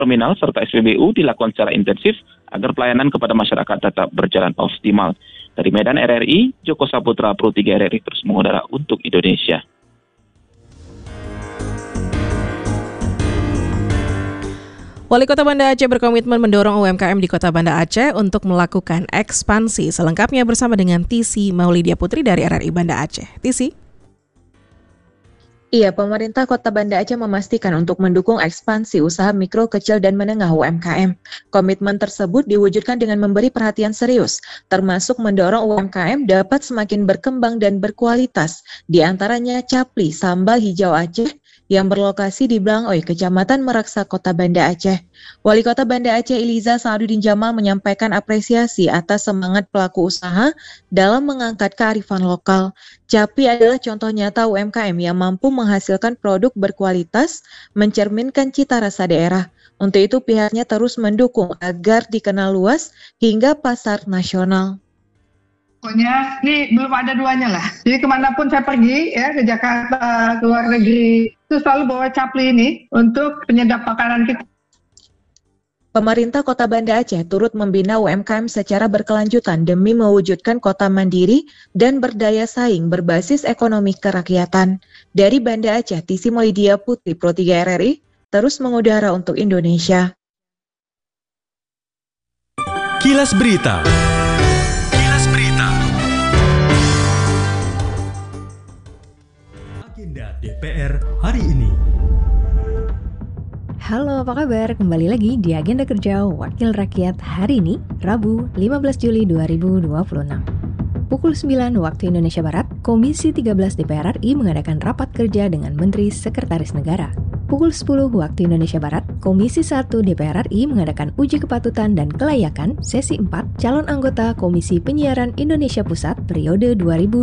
terminal serta SPBU dilakukan secara intensif agar pelayanan kepada masyarakat tetap berjalan optimal. Dari Medan RRI, Joko Saputra, Pro 3 RRI terus mengudara untuk Indonesia. Wali Kota Banda Aceh berkomitmen mendorong UMKM di Kota Banda Aceh untuk melakukan ekspansi. Selengkapnya bersama dengan Tisi Maulidia Putri dari RRI Banda Aceh. Tisi? Iya, pemerintah Kota Banda Aceh memastikan untuk mendukung ekspansi usaha mikro, kecil, dan menengah UMKM. Komitmen tersebut diwujudkan dengan memberi perhatian serius, termasuk mendorong UMKM dapat semakin berkembang dan berkualitas, di antaranya Capli Sambal Hijau Aceh, yang berlokasi di Blangoy, Kecamatan Meraksa, Kota Banda Aceh. Wali Kota Banda Aceh Iliza Sa'aduddin Jamal menyampaikan apresiasi atas semangat pelaku usaha dalam mengangkat kearifan lokal. Capli adalah contoh nyata UMKM yang mampu menghasilkan produk berkualitas, mencerminkan cita rasa daerah. Untuk itu pihaknya terus mendukung agar dikenal luas hingga pasar nasional. Pokoknya ini belum ada duanya lah. Jadi kemanapun saya pergi ya, ke Jakarta, ke luar negeri, itu selalu bawa Capli ini untuk penyedap makanan kita. Pemerintah Kota Banda Aceh turut membina UMKM secara berkelanjutan demi mewujudkan kota mandiri dan berdaya saing berbasis ekonomi kerakyatan. Dari Banda Aceh, Tisi Maulidia Putri, Pro 3 RRI, terus mengudara untuk Indonesia. Kilas Berita. Agenda DPR hari ini. Halo, apa kabar? Kembali lagi di Agenda Kerja Wakil Rakyat hari ini, Rabu 15 Juli 2026. Pukul 9 waktu Indonesia Barat, Komisi 13 DPR RI mengadakan rapat kerja dengan Menteri Sekretaris Negara. Pukul 10 waktu Indonesia Barat, Komisi 1 DPR RI mengadakan uji kepatutan dan kelayakan sesi 4 calon anggota Komisi Penyiaran Indonesia Pusat periode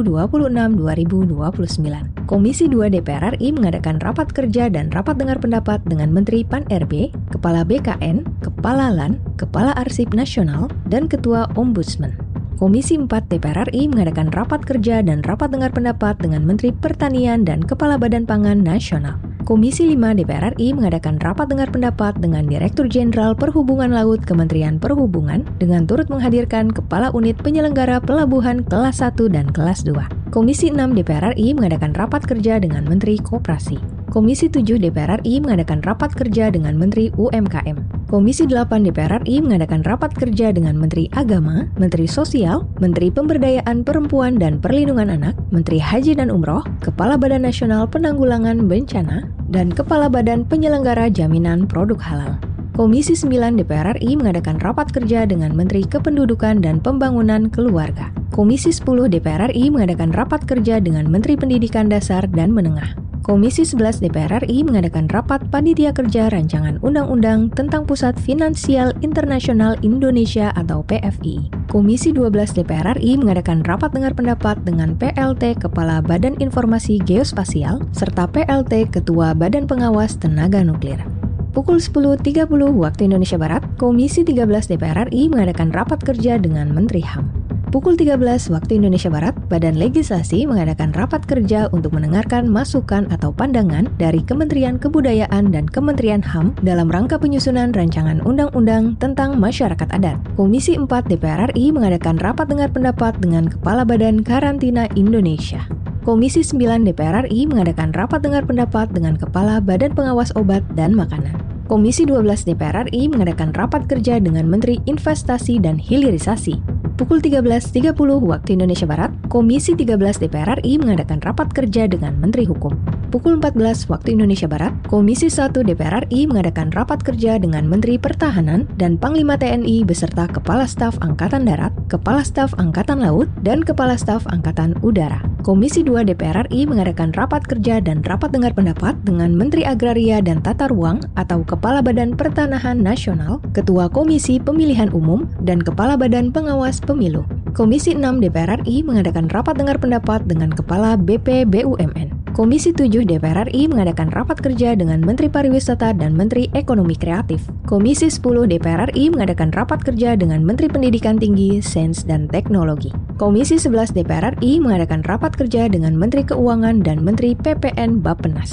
2026-2029. Komisi 2 DPR RI mengadakan rapat kerja dan rapat dengar pendapat dengan Menteri Pan-RB, Kepala BKN, Kepala LAN, Kepala Arsip Nasional, dan Ketua Ombudsman. Komisi 4 DPR RI mengadakan rapat kerja dan rapat dengar pendapat dengan Menteri Pertanian dan Kepala Badan Pangan Nasional. Komisi 5 DPR RI mengadakan rapat dengar pendapat dengan Direktur Jenderal Perhubungan Laut Kementerian Perhubungan dengan turut menghadirkan Kepala Unit Penyelenggara Pelabuhan kelas 1 dan kelas 2. Komisi 6 DPR RI mengadakan rapat kerja dengan Menteri Koperasi. Komisi 7 DPR RI mengadakan rapat kerja dengan Menteri UMKM. Komisi 8 DPR RI mengadakan rapat kerja dengan Menteri Agama, Menteri Sosial, Menteri Pemberdayaan Perempuan dan Perlindungan Anak, Menteri Haji dan Umroh, Kepala Badan Nasional Penanggulangan Bencana, dan Kepala Badan Penyelenggara Jaminan Produk Halal. Komisi 9 DPR RI mengadakan rapat kerja dengan Menteri Kependudukan dan Pembangunan Keluarga. Komisi 10 DPR RI mengadakan rapat kerja dengan Menteri Pendidikan Dasar dan Menengah. Komisi 11 DPR RI mengadakan rapat panitia kerja rancangan undang-undang tentang Pusat Finansial Internasional Indonesia atau PFI. Komisi 12 DPR RI mengadakan rapat dengar pendapat dengan PLT Kepala Badan Informasi Geospasial serta PLT Ketua Badan Pengawas Tenaga Nuklir. Pukul 10.30 waktu Indonesia Barat, Komisi 13 DPR RI mengadakan rapat kerja dengan Menteri HAM. Pukul 13 waktu Indonesia Barat, Badan Legislasi mengadakan rapat kerja untuk mendengarkan masukan atau pandangan dari Kementerian Kebudayaan dan Kementerian HAM dalam rangka penyusunan rancangan undang-undang tentang masyarakat adat. Komisi 4 DPR RI mengadakan rapat dengar pendapat dengan Kepala Badan Karantina Indonesia. Komisi 9 DPR RI mengadakan rapat dengar pendapat dengan Kepala Badan Pengawas Obat dan Makanan. Komisi 12 DPR RI mengadakan rapat kerja dengan Menteri Investasi dan Hilirisasi. Pukul 13.30 waktu Indonesia Barat, Komisi 13 DPR RI mengadakan rapat kerja dengan Menteri Hukum. Pukul 14 waktu Indonesia Barat, Komisi 1 DPR RI mengadakan rapat kerja dengan Menteri Pertahanan dan Panglima TNI beserta Kepala Staf Angkatan Darat, Kepala Staf Angkatan Laut, dan Kepala Staf Angkatan Udara. Komisi 2 DPR RI mengadakan rapat kerja dan rapat dengar pendapat dengan Menteri Agraria dan Tata Ruang atau Kepala Badan Pertanahan Nasional, Ketua Komisi Pemilihan Umum, dan Kepala Badan Pengawas Pemilu. Komisi 6 DPR RI mengadakan rapat dengar pendapat dengan Kepala BP BUMN. Komisi 7 DPR RI mengadakan rapat kerja dengan Menteri Pariwisata dan Menteri Ekonomi Kreatif. Komisi 10 DPR RI mengadakan rapat kerja dengan Menteri Pendidikan Tinggi, Sains dan Teknologi. Komisi 11 DPR RI mengadakan rapat kerja dengan Menteri Keuangan dan Menteri PPN Bappenas.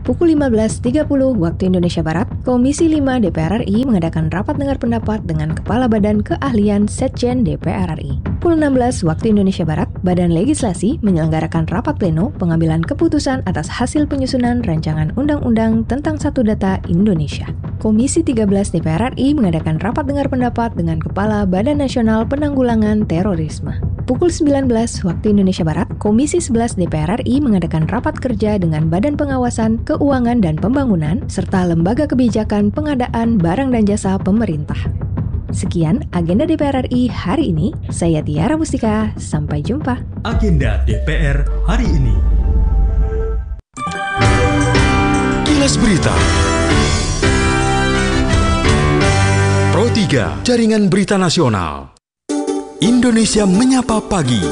Pukul 15.30 waktu Indonesia Barat, Komisi 5 DPR RI mengadakan rapat dengar pendapat dengan Kepala Badan Keahlian Setjen DPR RI. Pukul 16 waktu Indonesia Barat, Badan Legislasi menyelenggarakan rapat pleno pengambilan keputusan atas hasil penyusunan rancangan undang-undang tentang Satu Data Indonesia. Komisi 13 DPR RI mengadakan rapat dengar pendapat dengan Kepala Badan Nasional Penanggulangan Terorisme. Pukul 19 waktu Indonesia Barat, Komisi 11 DPR RI mengadakan rapat kerja dengan Badan Pengawasan Keuangan dan Pembangunan serta Lembaga Kebijakan Pengadaan Barang dan Jasa Pemerintah. Sekian agenda DPR RI hari ini. Saya Tiara Mustika, sampai jumpa. Agenda DPR hari ini. Kilas Berita. Pro 3, Jaringan Berita Nasional. Indonesia Menyapa Pagi.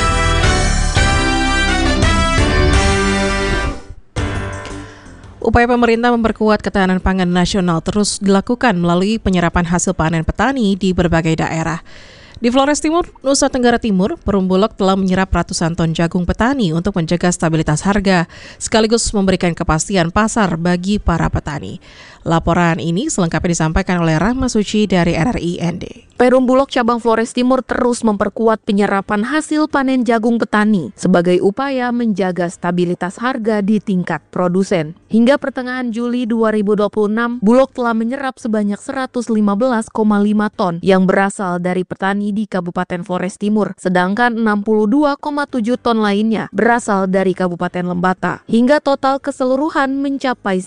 Upaya pemerintah memperkuat ketahanan pangan nasional terus dilakukan melalui penyerapan hasil panen petani di berbagai daerah. Di Flores Timur, Nusa Tenggara Timur, Perum Bulog telah menyerap ratusan ton jagung petani untuk menjaga stabilitas harga, sekaligus memberikan kepastian pasar bagi para petani. Laporan ini selengkapnya disampaikan oleh Rahma Suci dari RRI ND. Perum Bulog cabang Flores Timur terus memperkuat penyerapan hasil panen jagung petani sebagai upaya menjaga stabilitas harga di tingkat produsen. Hingga pertengahan Juli 2026, Bulog telah menyerap sebanyak 115,5 ton yang berasal dari petani di Kabupaten Flores Timur, sedangkan 62,7 ton lainnya berasal dari Kabupaten Lembata. Hingga total keseluruhan mencapai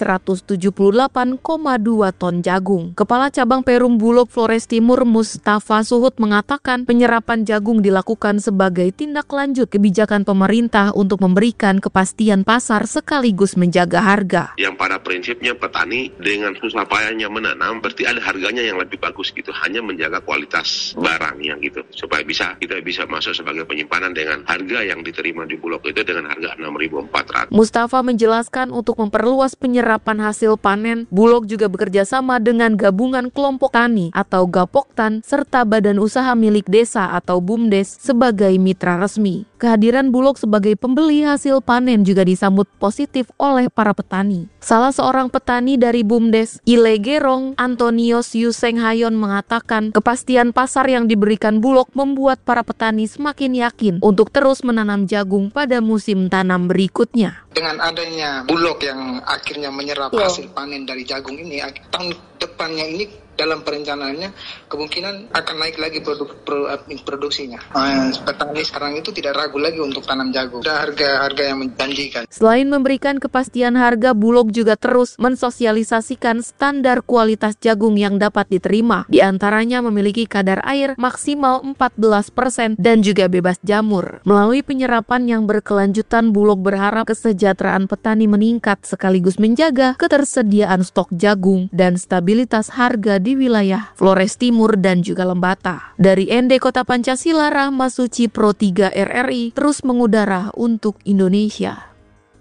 178,2 ton jagung. Kepala Cabang Perum Bulog Flores Timur Mustafa Suhud mengatakan penyerapan jagung dilakukan sebagai tindak lanjut kebijakan pemerintah untuk memberikan kepastian pasar sekaligus menjaga harga. Yang pada prinsipnya petani dengan susah payahnya menanam berarti ada harganya yang lebih bagus gitu, hanya menjaga kualitas barang yang gitu supaya kita bisa masuk sebagai penyimpanan dengan harga yang diterima di Bulog itu dengan harga 6.400. Mustafa menjelaskan untuk memperluas penyerapan hasil panen, Bulog juga bekerja sama dengan Gabungan Kelompok Tani atau Gapoktan serta Badan Usaha Milik Desa atau BUMDes sebagai mitra resmi. Kehadiran Bulog sebagai pembeli hasil panen juga disambut positif oleh para petani. Salah seorang petani dari BUMDes, Ile Gerong, Antonios Yuseng Hayon mengatakan kepastian pasar yang diberikan Bulog membuat para petani semakin yakin untuk terus menanam jagung pada musim tanam berikutnya. Dengan adanya Bulog yang akhirnya menyerap hasil panen dari jagung ini, tahun depannya ini dalam perencanaannya kemungkinan akan naik lagi produksinya. Petani sekarang itu tidak ragu lagi untuk tanam jagung. Ada harga yang menjanjikan. Selain memberikan kepastian harga, Bulog juga terus mensosialisasikan standar kualitas jagung yang dapat diterima. Di antaranya memiliki kadar air maksimal 14% dan juga bebas jamur. Melalui penyerapan yang berkelanjutan, Bulog berharap kesejahteraan petani meningkat sekaligus menjaga ketersediaan stok jagung dan stabilitas harga di wilayah Flores Timur dan juga Lembata. Dari ND Kota Pancasila, Rahma Suci Pro 3 RRI terus mengudara untuk Indonesia.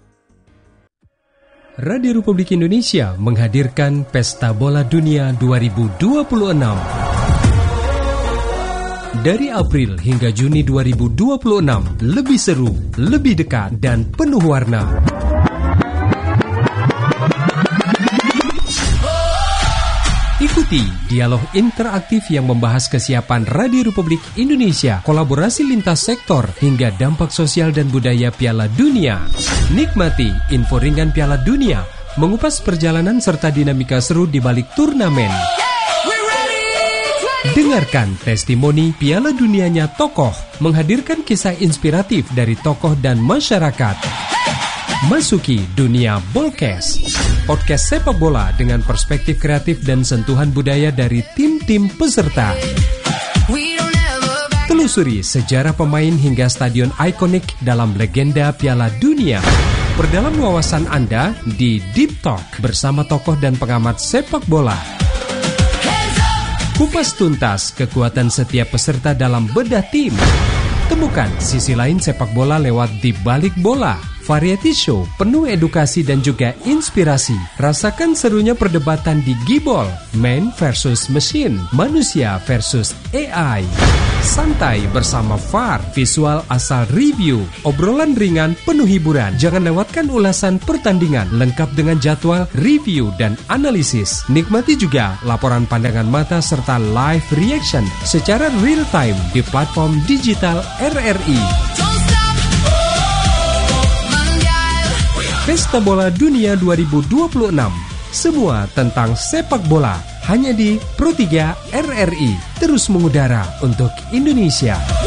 Radio Republik Indonesia menghadirkan Pesta Bola Dunia 2026. Dari April hingga Juni 2026, lebih seru, lebih dekat, dan penuh warna. Ikuti dialog interaktif yang membahas kesiapan Radio Republik Indonesia, kolaborasi lintas sektor, hingga dampak sosial dan budaya Piala Dunia. Nikmati info ringan Piala Dunia, mengupas perjalanan serta dinamika seru di balik turnamen. Dengarkan testimoni Piala Dunianya tokoh, menghadirkan kisah inspiratif dari tokoh dan masyarakat. Masuki dunia Bolkes, podcast sepak bola dengan perspektif kreatif dan sentuhan budaya dari tim-tim peserta. Telusuri sejarah pemain hingga stadion ikonik dalam legenda Piala Dunia. Perdalam wawasan Anda di Deep Talk bersama tokoh dan pengamat sepak bola. Kupas tuntas kekuatan setiap peserta dalam bedah tim. Temukan sisi lain sepak bola lewat Di Balik Bola, variety show penuh edukasi dan juga inspirasi. Rasakan serunya perdebatan di Gibol, man versus machine, manusia versus AI. Santai bersama VAR, visual asal review, obrolan ringan penuh hiburan. Jangan lewatkan ulasan pertandingan lengkap dengan jadwal, review, dan analisis. Nikmati juga laporan pandangan mata serta live reaction secara real time di platform digital RRI. Pesta Bola Dunia 2026. Semua tentang sepak bola hanya di Pro 3 RRI. Terus mengudara untuk Indonesia.